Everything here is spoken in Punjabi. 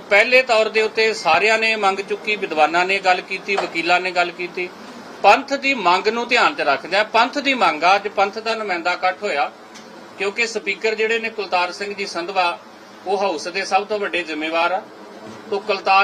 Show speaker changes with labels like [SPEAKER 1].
[SPEAKER 1] ਪਹਿਲੇ ਤੌਰ ਦੇ ਉੱਤੇ ਸਾਰਿਆਂ ਨੇ ਮੰਗ ਚੁੱਕੀ, ਵਿਦਵਾਨਾਂ ਨੇ ਗੱਲ ਕੀਤੀ, ਵਕੀਲਾਂ ਨੇ ਗੱਲ ਕੀਤੀ। ਪੰਥ ਦੀ ਮੰਗ ਨੂੰ ਧਿਆਨ 'ਚ ਰੱਖਦਿਆਂ ਪੰਥ ਦੀ ਮੰਗ ਆ, ਅੱਜ ਪੰਥ ਦਾ ਨੁਮਾਇੰਦਾ ਇਕੱਠ ਹੋਇਆ ਕਿਉਂਕਿ ਸਪੀਕਰ ਜਿਹੜੇ ਨੇ ਕੁਲਤਾਰ ਸਿੰਘ ਜੀ ਸੰਧਵਾ ਉਹ ਹਾਊਸ ਦੇ ਸਭ ਤੋਂ ਵੱਡੇ ਜ਼ਿੰਮੇਵਾਰ ਆ। ਤੋਂ ਕੁਲਤਾਰ